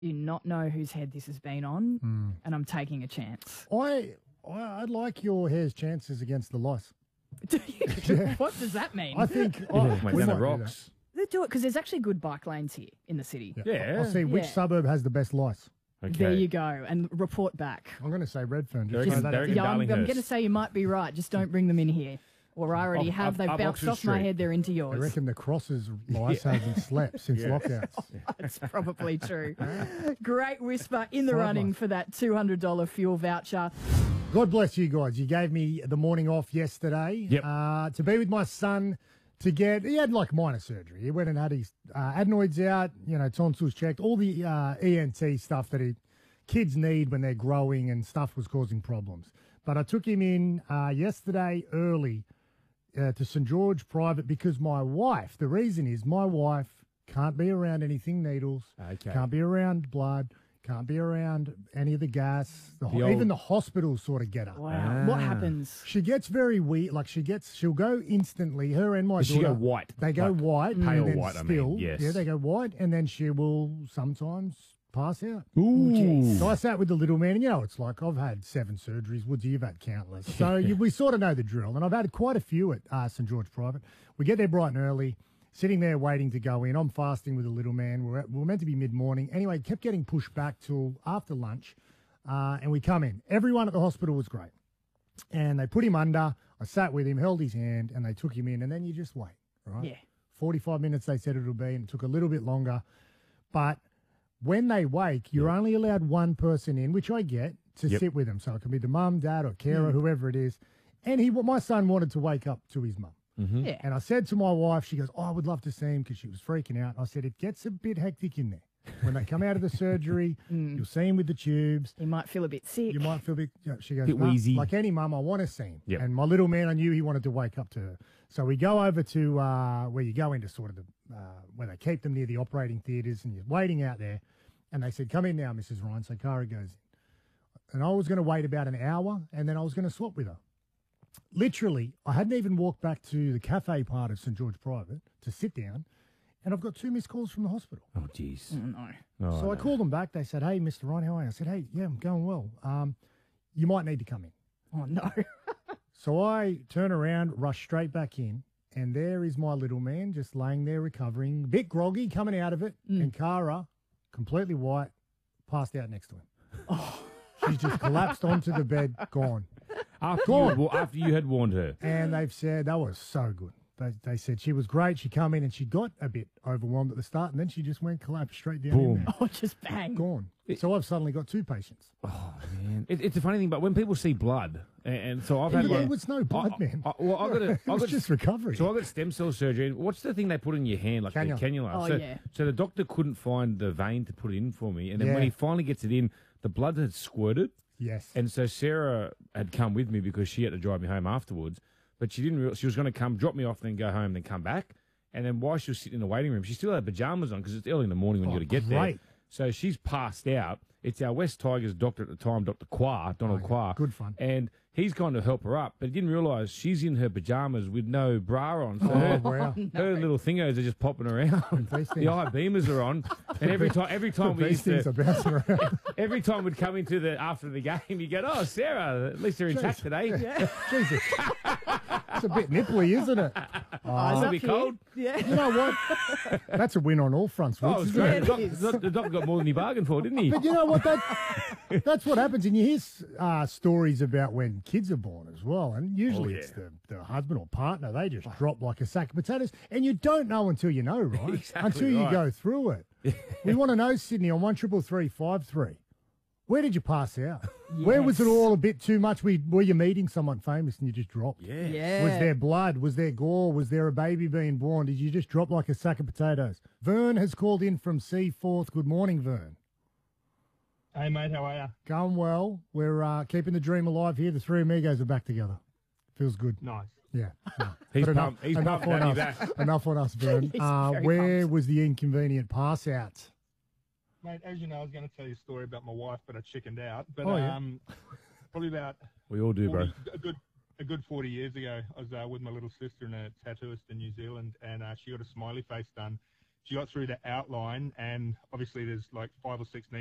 do not know whose head this has been on, and I'm taking a chance. I like your hair's chances against the lice. What does that mean? I think Went we down the might do rocks. They do it because there's actually good bike lanes here in the city. that. Yeah. I'll see which Yeah. suburb has the best lice. Okay. There you go, and report back. I'm going to say Redfern. There Just you throw go. that out. In Yeah, I'm Darlinghurst. going to say you might be right. Just don't bring them in here. Or I already have. They've up bounced Oxford off my Street. head. They're into I yours. reckon the Cross's lice hasn't slept since lockouts. That's probably true. Great whisper in the Five running months. for that $200 fuel voucher. God bless you guys. You gave me the morning off yesterday Yep. to be with my son to get, he had like minor surgery. He went and had his adenoids out, tonsils checked, all the ENT stuff that kids need when they're growing and stuff was causing problems. But I took him in yesterday early to St. George Private because the reason is my wife can't be around anything needles, Okay. can't be around blood, can't be around any of the gas. old- Even the hospitals sort of get her. Wow. What happens? She gets very weird. Like she'll go instantly. Her and my Does daughter. she go white? They go Like white. pale and then white, I mean, still, yes. Yeah, they go white, and then she will sometimes pass out. Ooh. So I sat with the little man, and it's like I've had 7 surgeries. Woodsy, you've had countless. So we sort of know the drill, and I've had quite a few at St. George Private. We get there bright and early. Sitting there waiting to go in. I'm fasting with the little man. We're meant to be mid-morning. Anyway, it kept getting pushed back till after lunch, and we come in. Everyone at the hospital was great. And they put him under. I sat with him, held his hand, and they took him in. And then you just wait, right? Yeah. 45 minutes they said it'll be, and it took a little bit longer. But when they wake, you're only allowed one person in, which I get, to sit with them. So it can be the mum, dad, or carer, whoever it is. And my son wanted to wake up to his mum. Yeah. And I said to my wife, she goes, I would love to see him because she was freaking out. I said, it gets a bit hectic in there. When they come out of the surgery, you'll see him with the tubes. You might feel a bit sick. You might feel a bit, she goes, Bit "No, wheezy." like any mum, I want to see him. Yep. And my little man, I knew he wanted to wake up to her. So we go over to where you go into sort of where they keep them near the operating theatres, and you're waiting out there. And they said, come in now, Mrs. Ryan. So Cara goes in. And I was going to wait about an hour, and then I was going to swap with her. Literally, I hadn't even walked back to the cafe part of St. George Private to sit down, and I've got 2 missed calls from the hospital. Oh, jeez. No. So I called them back. They said, hey, Mr. Ryan, how are you? I said, hey, yeah, I'm going well. You might need to come in. Oh, no. So I turn around, rush straight back in, and there is my little man just laying there recovering, a bit groggy, coming out of it, and Cara, completely white, passed out next to him. She's just collapsed onto the bed, gone. After you had warned her. And they've said that was so good. They said she was great. She come in and she got a bit overwhelmed at the start, and then she just went collapsed straight down in Boom. there. Oh, just bang. Gone. So I've suddenly got 2 patients. Oh, man. It's a funny thing, but when people see blood, and so I've had Yeah, one. it was no blood, man. I got It was just recovery. So I got stem cell surgery. And what's the thing they put in your hand, like Cannula. the cannula? Oh, so, yeah. So the doctor couldn't find the vein to put it in for me, and then when Yeah. he finally gets it in, the blood had squirted. Yes. And so Sarah had come with me because she had to drive me home afterwards. But she didn't realize she was going to come, drop me off, then go home, then come back. And then while she was sitting in the waiting room, she still had pajamas on because it's early in the morning when you got to get there. great. So she's passed out. It's our West Tigers doctor at the time, Dr. Qua, Donald Qua. Good fun. And he's going to help her up, but he didn't realise she's in her pajamas with no bra on. So Oh, her, wow. her little thingos are just popping around. These The things- eye beamers are on. And every time we These used things to, are bouncing around. every time we'd come into after the game, you go, oh, Sarah, at least they're intact today. Jesus. It's a bit nipply, isn't it? Eyes It'll up be here. cold. Yeah. You know what? That's a win on all fronts, Woods, Oh, it's isn't great. it? The doctor got more than he bargained for, didn't he? But you know what? That's what happens. And you hear stories about when kids are born as well. And usually it's the husband or partner. They just drop like a sack of potatoes. And you don't know until you know, right? Exactly until you right. go through it. We want to know, Sydney, on 133353. Where did you pass out? Where was it all a bit too much? Were you meeting someone famous and you just dropped? Yeah. Was there blood? Was there gore? Was there a baby being born? Did you just drop like a sack of potatoes? Vern has called in from Seaforth. Good morning, Vern. Hey, mate, how are you? Going well. We're keeping the dream alive here. The 3 amigos are back together. Feels good. Nice. Yeah. No. He's But pumped. He's enough pumped, on Danny, us. that. Enough on us, Vern. He's very Where pumped. was the inconvenient pass out? Mate, as you know, I was going to tell you a story about my wife, but I chickened out. But Oh, yeah. probably about We all do, bro. 40, a good 40 years ago, I was with my little sister and a tattooist in New Zealand, and she got a smiley face done. she got through the outline, and obviously there's like 5 or 6